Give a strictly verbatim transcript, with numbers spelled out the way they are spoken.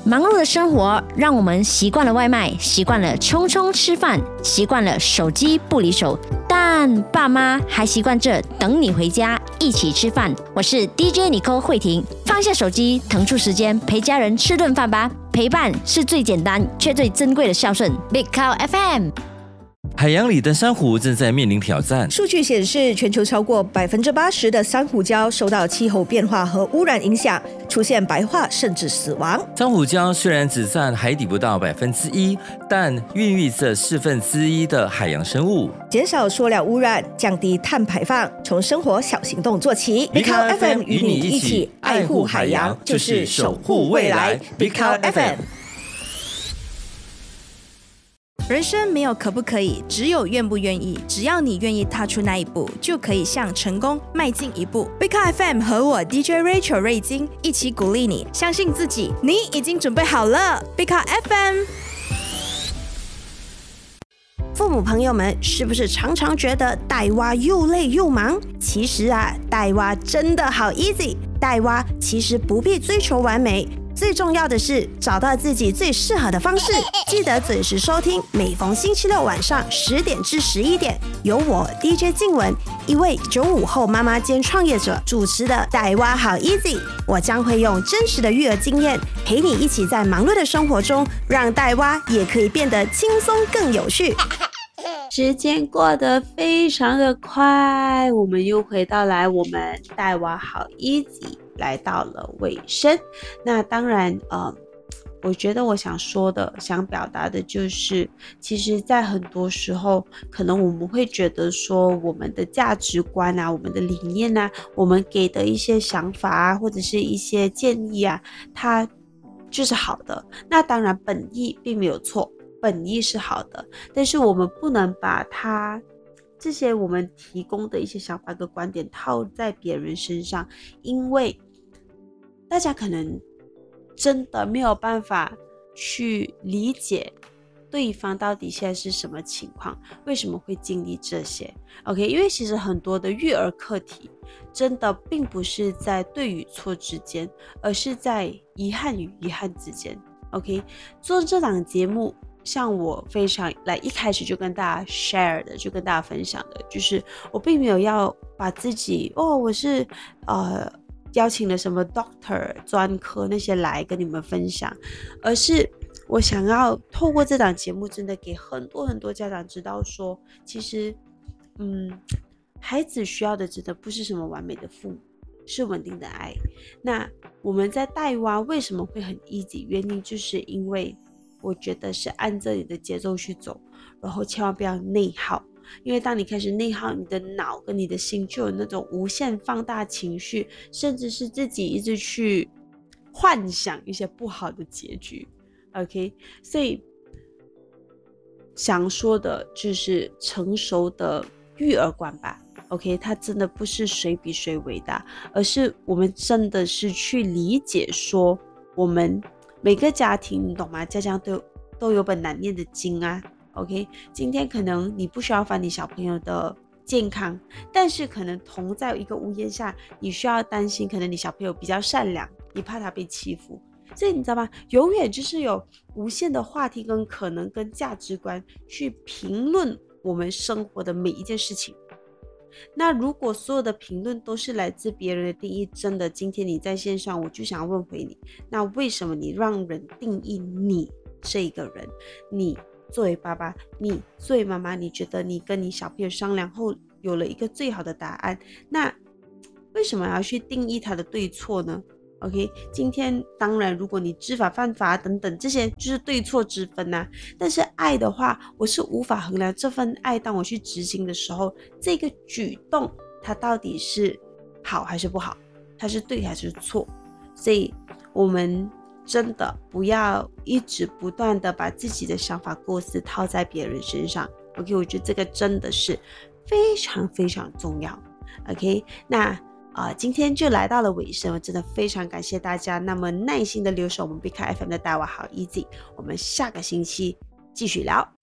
忙碌的生活让我们习惯了外卖，习惯了匆匆吃饭，习惯了手机不离手，但爸妈还习惯着等你回家一起吃饭。我是 D J Nicole 慧婷，放下手机，腾出时间陪家人吃顿饭吧。陪伴是最简单却最珍贵的孝顺。Big Cow F M。 海洋里的珊瑚正在面临挑战。 数据显示，全球超过百分之八十的珊瑚礁受到气候变化和污染影响，出现白化甚至死亡。 珊瑚礁虽然只占海底不到百分之一，但孕育着四分之一的海洋生物。 减少塑料污染，降低碳排放，从生活小行动做起。Big Cow F M 与你一起爱护海洋，就是守护未来。Big Cow F M。人生没有可不可以，只有愿不愿意。只要你愿意踏出那一步，就可以向成功迈进一步。Big Cow F M 和我 D J Rachel 瑞金一起鼓励你，相信自己，你已经准备好了。Big Cow F M。父母朋友们，是不是常常觉得带娃又累又忙？其实啊，带娃真的好 easy。带娃其实不必追求完美。最重要的是找到自己最适合的方式，记得准时收听，每逢星期六晚上十点至十一点，由我 D J 静雯，一位九五后妈妈兼创业者主持的带娃好 easy。我将会用真实的育儿经验，陪你一起在忙碌的生活中，让带娃也可以变得轻松更有趣。 时间过得非常的快，我们又回到来我们带娃好 easy。来到了尾声，那当然呃，我觉得我想说的想表达的就是其实在很多时候可能我们会觉得说我们的价值观啊，我们的理念啊，我们给的一些想法啊，或者是一些建议啊，它就是好的。那当然本意并没有错，本意是好的，但是我们不能把它这些我们提供的一些想法跟观点套在别人身上，因为大家可能真的没有办法去理解对方到底现在是什么情况，为什么会经历这些 OK， 因为其实很多的育儿课题真的并不是在对与错之间，而是在遗憾与遗憾之间 OK， 做这档节目像我非常来一开始就跟大家 share 的，就跟大家分享的，就是我并没有要把自己哦，我是呃邀请了什么 doctor 专科那些来跟你们分享，而是我想要透过这档节目真的给很多很多家长知道说，其实嗯，孩子需要的真的不是什么完美的父母，是稳定的爱。那我们在带娃为什么会很 easy， 原因就是因为我觉得是按着你的节奏去走，然后千万不要内耗，因为当你开始内耗，你的脑跟你的心就有那种无限放大情绪，甚至是自己一直去幻想一些不好的结局 OK， 所以想说的就是成熟的育儿观吧 OK， 它真的不是谁比谁伟大，而是我们真的是去理解说我们每个家庭你懂吗，家家都有都有本难念的经啊 OK， 今天可能你不需要烦你小朋友的健康，但是可能同在一个屋檐下，你需要担心可能你小朋友比较善良，你怕他被欺负，所以你知道吗，永远就是有无限的话题跟可能跟价值观去评论我们生活的每一件事情。那如果所有的评论都是来自别人的定义，真的今天你在线上，我就想问回你，那为什么你让人定义你这个人？你作为爸爸，你作为妈妈，你觉得你跟你小朋友商量后有了一个最好的答案，那为什么要去定义他的对错呢？ OK， 今天当然如果你知法犯法等等，这些就是对错之分啊，但是爱的话，我是无法衡量这份爱当我去执行的时候，这个举动它到底是好还是不好，它是对还是错，所以我们真的不要一直不断的把自己的想法构思套在别人身上 OK， 我觉得这个真的是非常非常重要 OK， 那呃，今天就来到了尾声，我真的非常感谢大家那么耐心的留守我们 Big Cow F M 的带娃好 easy， 我们下个星期继续聊。